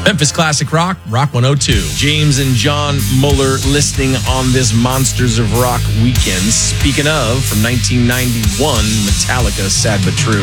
Memphis Classic Rock, Rock 102. James and John Mueller listening on this Monsters of Rock weekend. Speaking of, from 1991, Metallica, Sad But True.